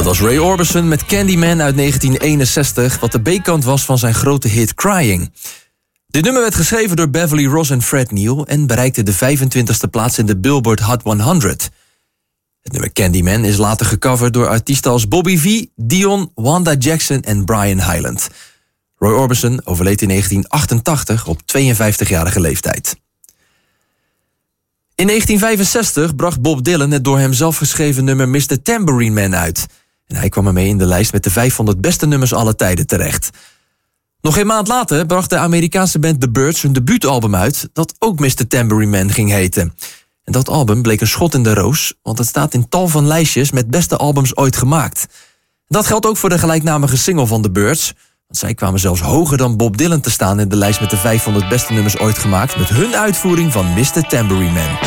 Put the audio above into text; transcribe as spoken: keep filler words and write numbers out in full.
Dat was Roy Orbison met Candyman uit negentien eenenzestig... wat de B-kant was van zijn grote hit Crying. Dit nummer werd geschreven door Beverly Ross en Fred Neil... en bereikte de vijfentwintigste plaats in de Billboard Hot honderd. Het nummer Candyman is later gecoverd door artiesten als Bobby V, Dion, Wanda Jackson en Brian Hyland. Roy Orbison overleed in negentien achtentachtig op tweeënvijftigjarige leeftijd. In negentien vijfenzestig bracht Bob Dylan het door hem zelf geschreven nummer mister Tambourine Man uit. En hij kwam ermee in de lijst met de vijfhonderd beste nummers aller tijden terecht. Nog een maand later bracht de Amerikaanse band The Byrds hun debuutalbum uit... dat ook mister Tambourine Man ging heten. En dat album bleek een schot in de roos... want het staat in tal van lijstjes met beste albums ooit gemaakt. Dat geldt ook voor de gelijknamige single van The Byrds... want zij kwamen zelfs hoger dan Bob Dylan te staan... in de lijst met de vijfhonderd beste nummers ooit gemaakt... met hun uitvoering van mister Tambourine Man.